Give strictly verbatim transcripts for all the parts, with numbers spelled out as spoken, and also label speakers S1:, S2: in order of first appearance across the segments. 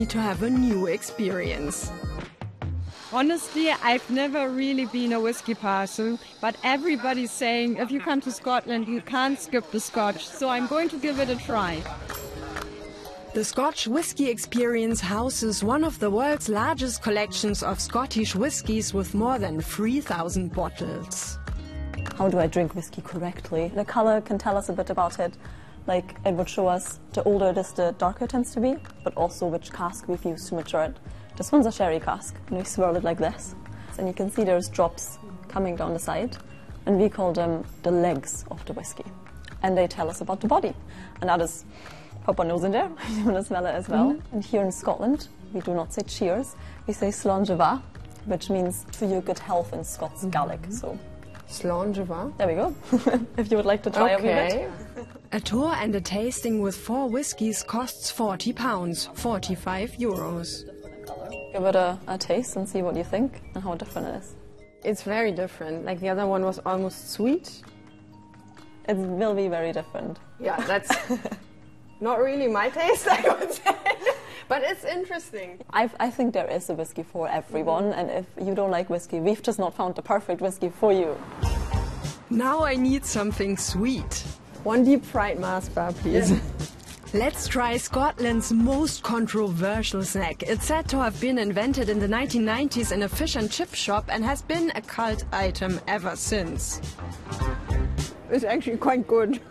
S1: to have a new experience.
S2: Honestly, I've never really been a whiskey person, but everybody's saying if you come to Scotland, you can't skip the Scotch, so I'm going to give it a try.
S1: The Scotch Whisky Experience houses one of the world's largest collections of Scottish whiskies with more than three thousand bottles.
S3: How do I drink whiskey correctly? The colour can tell us a bit about it. Like, it would show us the older it is, the darker it tends to be, but also which cask we've used to mature it. This one's a sherry cask, and we swirl it like this. And you can see there's drops coming down the side, and we call them the legs of the whiskey. And they tell us about the body. And that is, pop a nose in there, you want to smell it as well. Mm. And here in Scotland, we do not say cheers, we say Slán which means to your good health in Scots Gaelic.
S1: Mm-hmm.
S3: So,
S1: Slán.
S3: There we go, if you would like to try
S1: okay.
S3: a wee bit.
S1: A tour and a tasting with four whiskies costs forty pounds, forty-five euros.
S3: Give it a, a taste and see what you think and how different it is.
S4: It's very different. Like the other one was almost sweet.
S3: It will be very different.
S4: Yeah, that's not really my taste, I would say. But it's interesting.
S3: I've, I think there is a whiskey for everyone, mm-hmm. and if you don't like whiskey, we've just not found the perfect whiskey for you.
S1: Now I need something sweet.
S4: One deep fried Mars bar, please.
S1: Yeah. Let's try Scotland's most controversial snack. It's said to have been invented in the nineteen nineties in a fish and chip shop and has been a cult item ever since.
S4: It's actually quite good.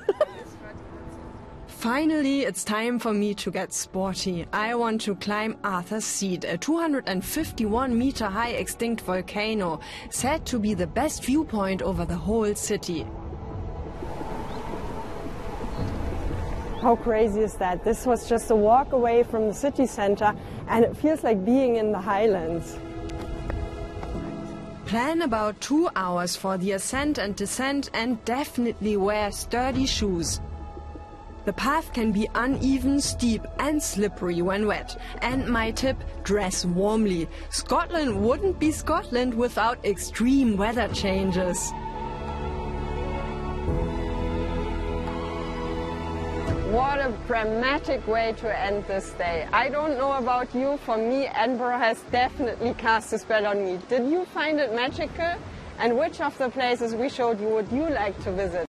S1: Finally, it's time for me to get sporty. I want to climb Arthur's Seat, a two hundred fifty-one meter high extinct volcano, said to be the best viewpoint over the whole city.
S4: How crazy is that? This was just a walk away from the city center, and it feels like being in the Highlands.
S1: Plan about two hours for the ascent and descent, and definitely wear sturdy shoes. The path can be uneven, steep and slippery when wet. And my tip, dress warmly. Scotland wouldn't be Scotland without extreme weather changes.
S4: What a dramatic way to end this day. I don't know about you, for me Edinburgh has definitely cast a spell on me. Did you find it magical? And which of the places we showed you would you like to visit?